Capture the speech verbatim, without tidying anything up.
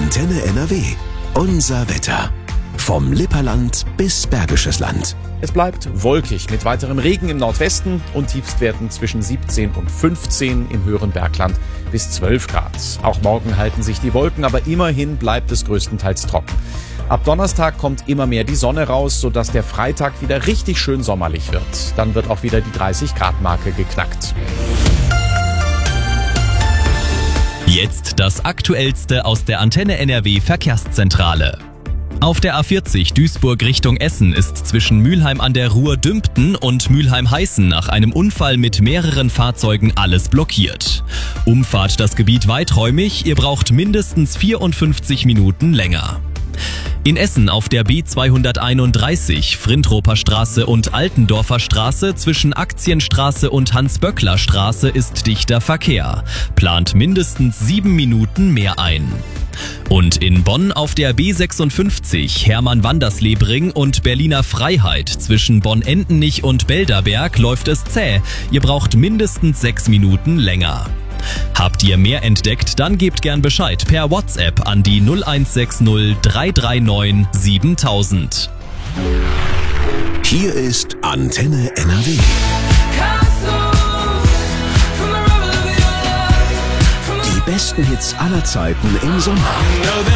Antenne N R W. Unser Wetter. Vom Lipperland bis Bergisches Land. Es bleibt wolkig mit weiterem Regen im Nordwesten und Tiefstwerten zwischen siebzehn und fünfzehn, im höheren Bergland bis zwölf Grad. Auch morgen halten sich die Wolken, aber immerhin bleibt es größtenteils trocken. Ab Donnerstag kommt immer mehr die Sonne raus, sodass der Freitag wieder richtig schön sommerlich wird. Dann wird auch wieder die dreißig Grad Marke geknackt. Jetzt das Aktuellste aus der Antenne N R W Verkehrszentrale. Auf der A vierzig Duisburg Richtung Essen ist zwischen Mülheim an der Ruhr-Dümpten und Mülheim-Heißen nach einem Unfall mit mehreren Fahrzeugen alles blockiert. Umfahrt das Gebiet weiträumig, ihr braucht mindestens vierundfünfzig Minuten länger. In Essen auf der B zweihunderteinunddreißig Frintroper Straße und Altendorfer Straße zwischen Aktienstraße und Hans-Böckler-Straße ist dichter Verkehr. Plant mindestens sieben Minuten mehr ein. Und in Bonn auf der B sechsundfünfzig Hermann-Wanderslebring und Berliner Freiheit zwischen Bonn-Entenich und Belderberg läuft es zäh. Ihr braucht mindestens sechs Minuten länger. Habt ihr mehr entdeckt, dann gebt gern Bescheid per WhatsApp an die null eins sechs null drei drei neun siebentausend. Hier ist Antenne N R W. Die besten Hits aller Zeiten im Sommer.